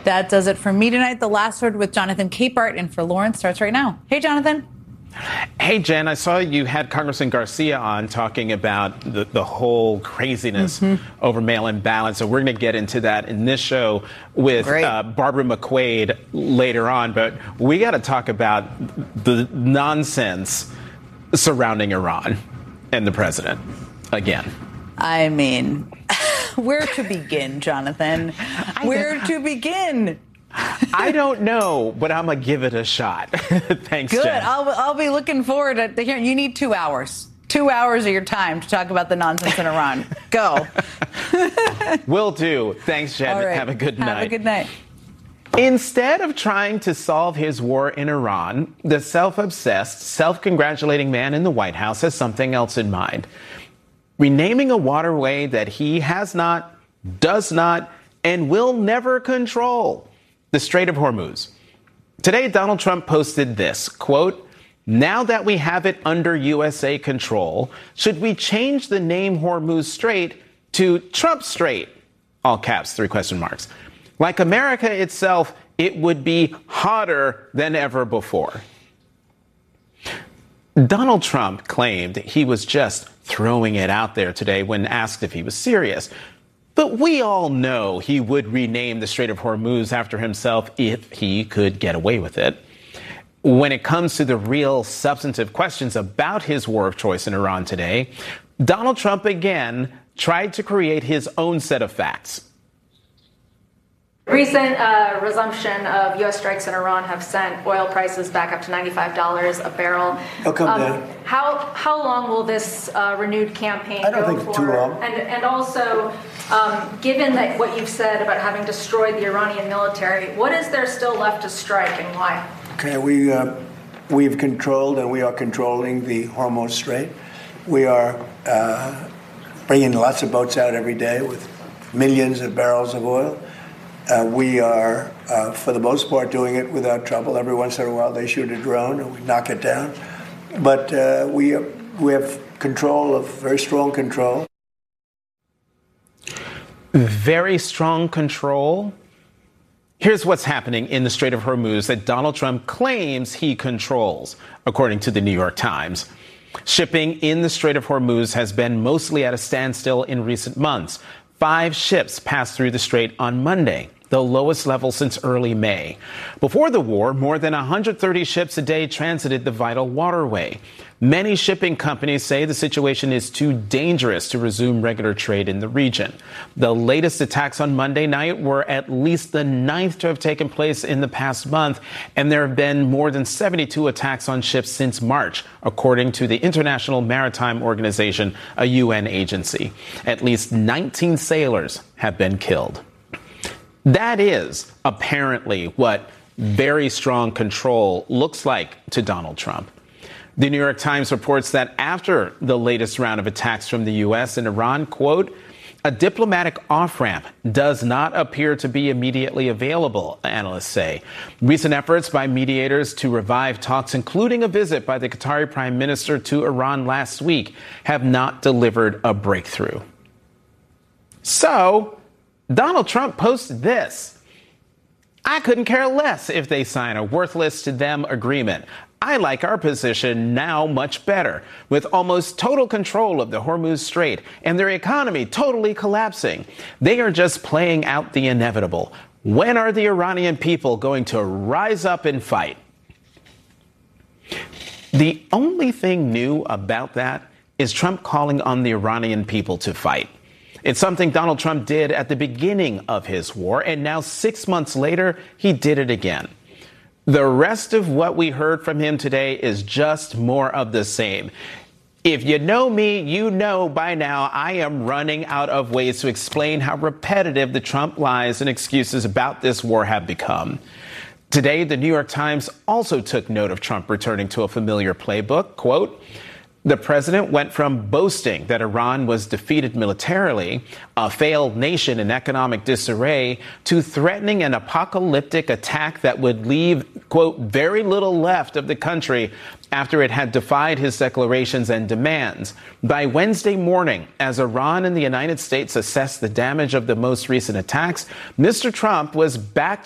That does it for me tonight. The Last Word with Jonathan Capehart and for Lauren starts right now. Hey, Jonathan. Hey, Jen, I saw you had Congressman Garcia on talking about the whole craziness over mail-in ballots. So we're going to get into that in this show with Barbara McQuade later on. But we got to talk about the nonsense surrounding Iran and the president again. I mean, where to begin, Jonathan? Where to begin? I don't know, but I'm going to give it a shot. Thanks, Good. Jen. I'll be looking forward to hearing. You need 2 hours. 2 hours of your time to talk about the nonsense in Iran. Go. Will do. Thanks, Jen. Right. Have a good night. Have a good night. Instead of trying to solve his war in Iran, the self-obsessed, self-congratulating man in the White House has something else in mind. Renaming a waterway that he has not, does not, and will never control. The Strait of Hormuz. Today, Donald Trump posted this, quote, "Now that we have it under USA control, should we change the name Hormuz Strait to Trump Strait?" All caps, 3 question marks. Like America itself, it would be hotter than ever before. Donald Trump claimed he was just throwing it out there today when asked if he was serious. But we all know he would rename the Strait of Hormuz after himself if he could get away with it. When it comes to the real substantive questions about his war of choice in Iran today, Donald Trump again tried to create his own set of facts. Recent resumption of U.S. strikes in Iran have sent oil prices back up to $95 a barrel. They'll come down. How long will this renewed campaign go for? I don't think too long. And also, given that what you've said about having destroyed the Iranian military, what is there still left to strike and why? Okay, we've controlled and we are controlling the Hormuz Strait. We are bringing lots of boats out every day with millions of barrels of oil. We are, for the most part, doing it without trouble. Every once in a while, they shoot a drone and we knock it down. But we have control, of very strong control. Very strong control? Here's what's happening in the Strait of Hormuz that Donald Trump claims he controls, according to the New York Times. Shipping in the Strait of Hormuz has been mostly at a standstill in recent months. 5 ships passed through the strait on Monday, the lowest level since early May. Before the war, more than 130 ships a day transited the vital waterway. Many shipping companies say the situation is too dangerous to resume regular trade in the region. The latest attacks on Monday night were at least the 9th to have taken place in the past month, and there have been more than 72 attacks on ships since March, according to the International Maritime Organization, a UN agency. At least 19 sailors have been killed. That is apparently what very strong control looks like to Donald Trump. The New York Times reports that after the latest round of attacks from the U.S. and Iran, quote, "A diplomatic off-ramp does not appear to be immediately available," analysts say. Recent efforts by mediators to revive talks, including a visit by the Qatari prime minister to Iran last week, have not delivered a breakthrough. So, Donald Trump posted this. "I couldn't care less if they sign a worthless to them agreement. I like our position now much better, with almost total control of the Hormuz Strait and their economy totally collapsing. They are just playing out the inevitable. When are the Iranian people going to rise up and fight?" The only thing new about that is Trump calling on the Iranian people to fight. It's something Donald Trump did at the beginning of his war, and now 6 months later, he did it again. The rest of what we heard from him today is just more of the same. If you know me, you know by now I am running out of ways to explain how repetitive the Trump lies and excuses about this war have become. Today, the New York Times also took note of Trump returning to a familiar playbook, quote, "The president went from boasting that Iran was defeated militarily, a failed nation in economic disarray, to threatening an apocalyptic attack that would leave, quote, very little left of the country after it had defied his declarations and demands. By Wednesday morning, as Iran and the United States assessed the damage of the most recent attacks, Mr. Trump was back